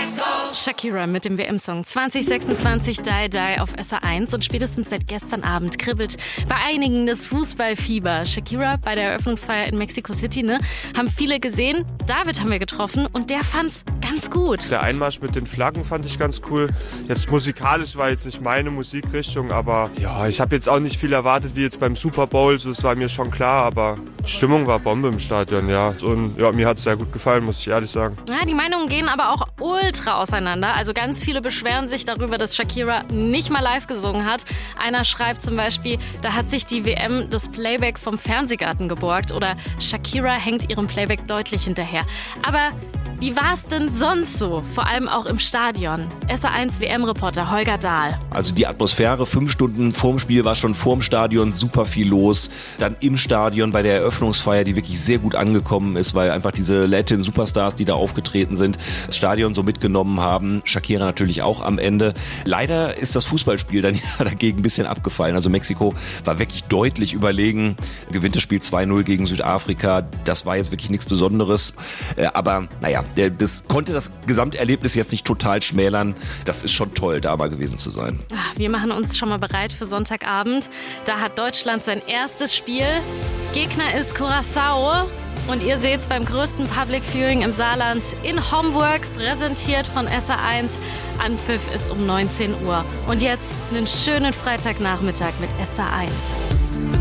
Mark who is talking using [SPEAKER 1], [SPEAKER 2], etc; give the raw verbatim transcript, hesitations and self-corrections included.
[SPEAKER 1] Shakira mit dem W M-Song zwanzig sechsundzwanzig Die Die auf S R eins und spätestens seit gestern Abend kribbelt bei einigen das Fußballfieber. Shakira bei der Eröffnungsfeier in Mexico City, ne, haben viele gesehen. David haben wir getroffen und der fand's ganz gut.
[SPEAKER 2] Der Einmarsch mit den Flaggen fand ich ganz cool. Jetzt musikalisch war jetzt nicht meine Musikrichtung, aber ja, ich habe jetzt auch nicht viel erwartet wie jetzt beim Super Bowl, so, das war mir schon klar, aber die Stimmung war Bombe im Stadion, ja. Und ja, mir hat's sehr gut gefallen, muss ich ehrlich sagen.
[SPEAKER 1] Ja, die Meinungen gehen aber auch ultra auseinander. Also ganz viele beschweren sich darüber, dass Shakira nicht mal live gesungen hat. Einer schreibt zum Beispiel, da hat sich die W M das Playback vom Fernsehgarten geborgt oder Shakira hängt ihrem Playback deutlich hinterher. Aber wie war es denn sonst so? Vor allem auch im Stadion. S R eins W M-Reporter Holger Dahl.
[SPEAKER 3] Also die Atmosphäre, fünf Stunden vorm Spiel war schon vorm Stadion super viel los. Dann im Stadion bei der Eröffnungsfeier, die wirklich sehr gut angekommen ist, weil einfach diese Latin Superstars, die da aufgetreten sind, das Stadion so mitgenommen haben. Shakira natürlich auch am Ende. Leider ist das Fußballspiel dann ja dagegen ein bisschen abgefallen. Also Mexiko war wirklich deutlich überlegen. Gewinnt das Spiel zwei null gegen Südafrika. Das war jetzt wirklich nichts Besonderes. Aber naja, Der, das konnte das Gesamterlebnis jetzt nicht total schmälern. Das ist schon toll, da mal gewesen zu sein.
[SPEAKER 1] Wir machen uns schon mal bereit für Sonntagabend. Da hat Deutschland sein erstes Spiel. Gegner ist Curaçao. Und ihr seht's beim größten Public Viewing im Saarland in Homburg, präsentiert von S R eins. Anpfiff ist um neunzehn Uhr. Und jetzt einen schönen Freitagnachmittag mit S R eins.